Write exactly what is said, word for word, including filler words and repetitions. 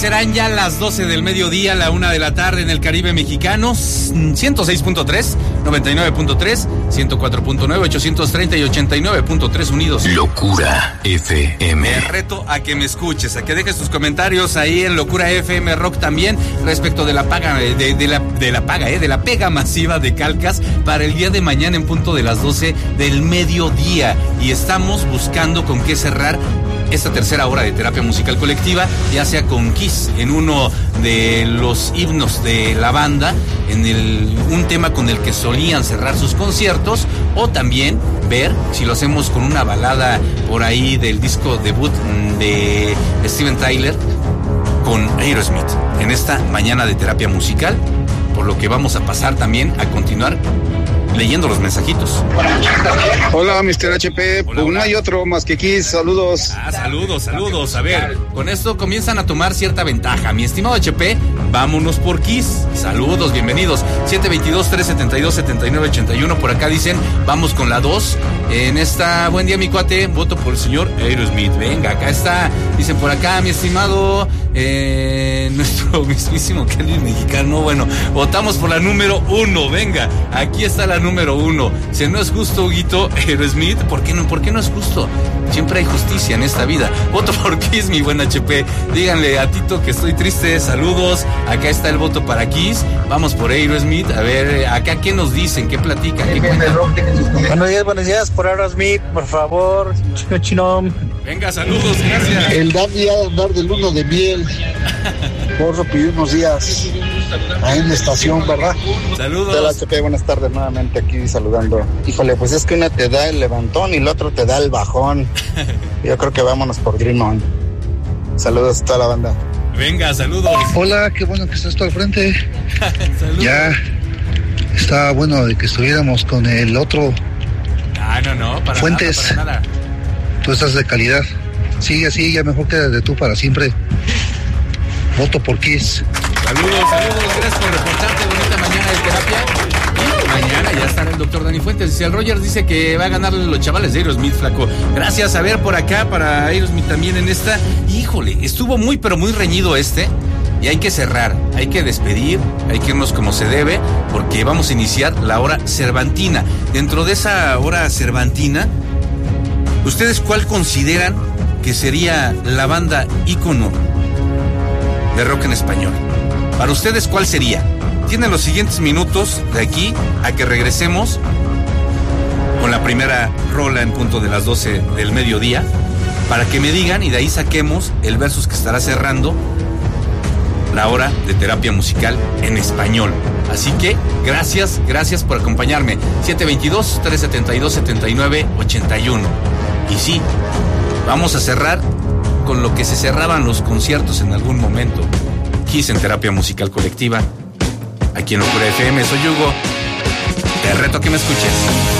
Serán ya las doce del mediodía, la una de la tarde en el Caribe mexicano. ciento seis punto tres, noventa y nueve punto tres, ciento cuatro punto nueve, ochocientos treinta y ochenta y nueve punto tres unidos. Locura F M. Te reto a que me escuches, a que dejes tus comentarios ahí en Locura F M Rock también respecto de la paga, de, de la, de la paga, eh, de la pega masiva de Calcas para el día de mañana en punto de las doce del mediodía. Y estamos buscando con qué cerrar esta tercera hora de terapia musical colectiva, ya sea con Kiss en uno de los himnos de la banda, en el un tema con el que solían cerrar sus conciertos, o también ver si lo hacemos con una balada por ahí del disco debut de Steven Tyler con Aerosmith en esta mañana de terapia musical, por lo que vamos a pasar también a continuar leyendo los mensajitos. Hola, mister H P. Hola, hola. No hay otro más que Kiss. Saludos. Ah, saludos, saludos. A ver, con esto comienzan a tomar cierta ventaja. Mi estimado H P, vámonos por Kiss. Saludos, bienvenidos. siete veintidós, trescientos setenta y dos, setenta y nueve ochenta y uno. Por acá dicen, vamos con la dos. En esta, buen día, mi cuate. Voto por el señor Aerosmith. Venga, acá está. Dicen por acá, mi estimado, eh, nuestro mismísimo Kelly mexicano. Bueno, votamos por la número uno. Venga, aquí está la número uno. Si no es justo, Huguito, Aerosmith, ¿por qué no? ¿Por qué no es justo? Siempre hay justicia en esta vida. Voto por Kiss, mi buen H P. Díganle a Tito que estoy triste. Saludos. Acá está el voto para Kiss. Vamos por Aerosmith. A ver, acá qué nos dicen, qué platican. ¿Qué buenos días, buenos días por Aerosmith, por favor. Chino, chino. Venga, saludos, gracias. El Dani ha de andar de luna de miel. Por pedir unos días ahí en la estación, ¿verdad? Saludos. Hola, H P, buenas tardes nuevamente aquí saludando. Híjole, pues es que una te da el levantón y el otro te da el bajón. Yo creo que vámonos por Dream On. Saludos a toda la banda. Venga, saludos. Hola, qué bueno que estás tú al frente. Saludos. Ya está bueno de que estuviéramos con el otro. Ah, no, no, para Fuentes. nada, para nada. Tú estás de calidad. Sigue así, ya mejor queda de tú para siempre. Voto por Kiss. Saludos, saludos, gracias por reportarte. Bonita mañana de terapia. Y mañana ya estará el doctor Dani Fuentes. Si el Rogers dice que va a ganar los chavales de Aerosmith, flaco. Gracias, a ver por acá para Aerosmith también en esta. Híjole, estuvo muy pero muy reñido este. Y hay que cerrar, hay que despedir, hay que irnos como se debe, porque vamos a iniciar la hora cervantina. Dentro de esa hora cervantina, ¿ustedes cuál consideran que sería la banda ícono de rock en español? Para ustedes, ¿cuál sería? Tienen los siguientes minutos de aquí a que regresemos con la primera rola en punto de las doce del mediodía, para que me digan y de ahí saquemos el versus que estará cerrando la hora de terapia musical en español. Así que gracias, gracias por acompañarme. siete veintidós, trescientos setenta y dos, setenta y nueve ochenta y uno. Y sí, vamos a cerrar con lo que se cerraban los conciertos en algún momento. Kiss en terapia musical colectiva. Aquí en Locura F M, soy Hugo. Te reto a que me escuches.